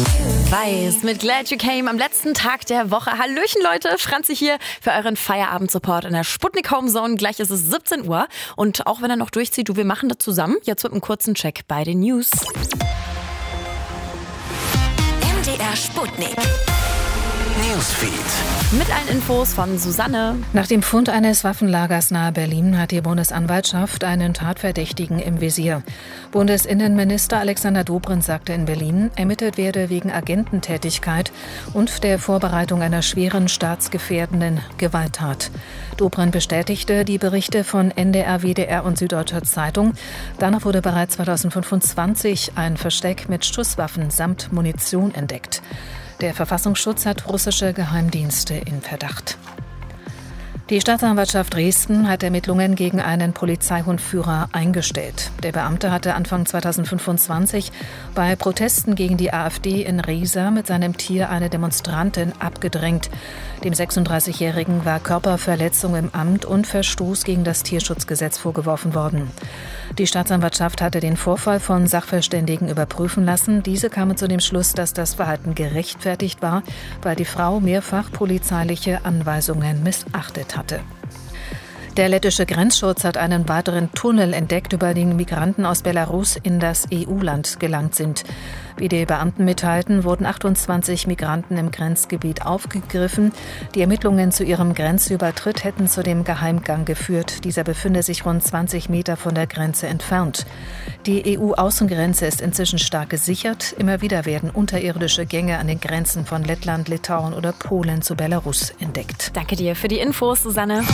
Weiß mit Glad You Came am letzten Tag der Woche. Hallöchen Leute, Franzi hier für euren Feierabend-Support in der Sputnik Home Zone. Gleich ist es 17 Uhr und auch wenn er noch durchzieht, wir machen das zusammen. Jetzt mit einem kurzen Check bei den News. MDR Sputnik Newsfeed. Mit allen Infos von Susanne. Nach dem Fund eines Waffenlagers nahe Berlin hat die Bundesanwaltschaft einen Tatverdächtigen im Visier. Bundesinnenminister Alexander Dobrindt sagte in Berlin, ermittelt werde wegen Agententätigkeit und der Vorbereitung einer schweren staatsgefährdenden Gewalttat. Dobrindt bestätigte die Berichte von NDR, WDR und Süddeutscher Zeitung. Danach wurde bereits 2025 ein Versteck mit Schusswaffen samt Munition entdeckt. Der Verfassungsschutz hat russische Geheimdienste in Verdacht. Die Staatsanwaltschaft Dresden hat Ermittlungen gegen einen Polizeihundführer eingestellt. Der Beamte hatte Anfang 2025 bei Protesten gegen die AfD in Riesa mit seinem Tier eine Demonstrantin abgedrängt. Dem 36-Jährigen war Körperverletzung im Amt und Verstoß gegen das Tierschutzgesetz vorgeworfen worden. Die Staatsanwaltschaft hatte den Vorfall von Sachverständigen überprüfen lassen. Diese kamen zu dem Schluss, dass das Verhalten gerechtfertigt war, weil die Frau mehrfach polizeiliche Anweisungen missachtet hatte. Der lettische Grenzschutz hat einen weiteren Tunnel entdeckt, über den Migranten aus Belarus in das EU-Land gelangt sind. Wie die Beamten mitteilten, wurden 28 Migranten im Grenzgebiet aufgegriffen. Die Ermittlungen zu ihrem Grenzübertritt hätten zu dem Geheimgang geführt. Dieser befinde sich rund 20 Meter von der Grenze entfernt. Die EU-Außengrenze ist inzwischen stark gesichert. Immer wieder werden unterirdische Gänge an den Grenzen von Lettland, Litauen oder Polen zu Belarus entdeckt. Danke dir für die Infos, Susanne.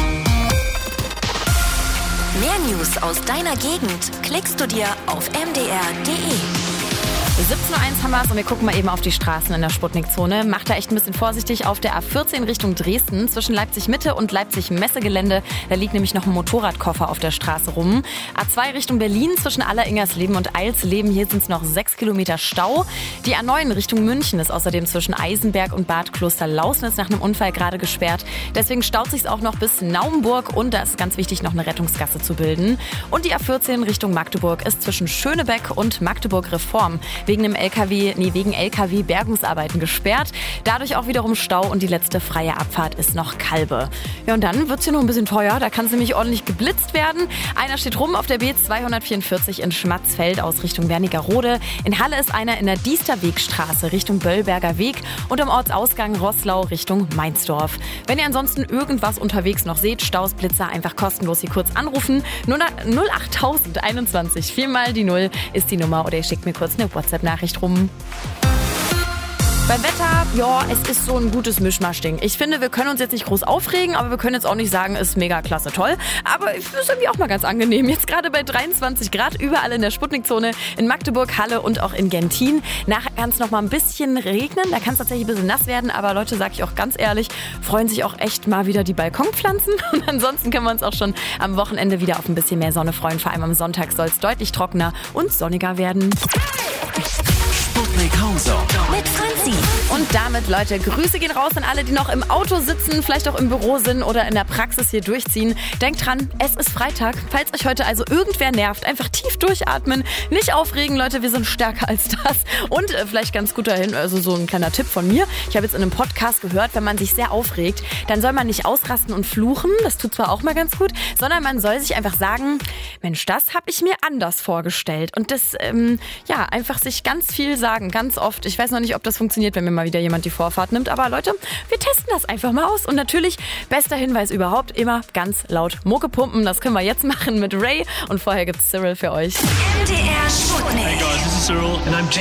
Mehr News aus deiner Gegend klickst du dir auf mdr.de. 17.01 haben wir es und wir gucken mal eben auf die Straßen in der Sputnik-Zone. Macht da echt ein bisschen vorsichtig auf der A14 Richtung Dresden zwischen Leipzig-Mitte und Leipzig-Messegelände. Da liegt nämlich noch ein Motorradkoffer auf der Straße rum. A2 Richtung Berlin zwischen Aller-Ingersleben und Eilsleben. Hier sind es noch 6 Kilometer Stau. Die A9 Richtung München ist außerdem zwischen Eisenberg und Bad Klosterlausnitz nach einem Unfall gerade gesperrt. Deswegen staut sich auch noch bis Naumburg und da ist ganz wichtig, noch eine Rettungsgasse zu bilden. Und die A14 Richtung Magdeburg ist zwischen Schönebeck und Magdeburg-Reform wegen LKW-Bergungsarbeiten gesperrt. Dadurch auch wiederum Stau und die letzte freie Abfahrt ist noch Kalbe. Ja, und dann wird's hier noch ein bisschen teuer. Da kann es nämlich ordentlich geblitzt werden. Einer steht rum auf der B244 in Schmatzfeld aus Richtung Wernigerode. In Halle ist einer in der Diesterwegstraße Richtung Böllberger Weg und am Ortsausgang Roßlau Richtung Mainzdorf. Wenn ihr ansonsten irgendwas unterwegs noch seht, Staus, Blitzer, einfach kostenlos hier kurz anrufen. 08021 4 die 0 ist die Nummer oder ihr schickt mir kurz eine WhatsApp-Nachricht rum. Beim Wetter, ja, es ist so ein gutes Mischmaschding. Ich finde, wir können uns jetzt nicht groß aufregen, aber wir können jetzt auch nicht sagen, ist mega klasse toll. Aber es ist irgendwie auch mal ganz angenehm. Jetzt gerade bei 23 Grad überall in der Sputnik-Zone, in Magdeburg, Halle und auch in Gentin. Nachher kann es noch mal ein bisschen regnen, da kann es tatsächlich ein bisschen nass werden. Aber Leute, sag ich auch ganz ehrlich, freuen sich auch echt mal wieder die Balkonpflanzen. Und ansonsten können wir uns auch schon am Wochenende wieder auf ein bisschen mehr Sonne freuen. Vor allem am Sonntag soll es deutlich trockener und sonniger werden. Sputnik Home Zone mit Franzi. Und damit, Leute, Grüße gehen raus an alle, die noch im Auto sitzen, vielleicht auch im Büro sind oder in der Praxis hier durchziehen. Denkt dran, es ist Freitag. Falls euch heute also irgendwer nervt, einfach tief durchatmen, nicht aufregen, Leute, wir sind stärker als das. Und vielleicht ganz gut dahin, also so ein kleiner Tipp von mir. Ich habe jetzt in einem Podcast gehört, wenn man sich sehr aufregt, dann soll man nicht ausrasten und fluchen, das tut zwar auch mal ganz gut, sondern man soll sich einfach sagen, Mensch, das habe ich mir anders vorgestellt. Und das, einfach sich ganz viel sagen, ganz oft. Ich weiß noch nicht, ob das funktioniert, wenn mir mal wieder jemand die Vorfahrt nimmt. Aber Leute, wir testen das einfach mal aus. Und natürlich, bester Hinweis überhaupt, immer ganz laut Mucke pumpen. Das können wir jetzt machen mit Ray. Und vorher gibt's Cyril für euch. MDR Sputnik. Hey guys, this is Cyril and I'm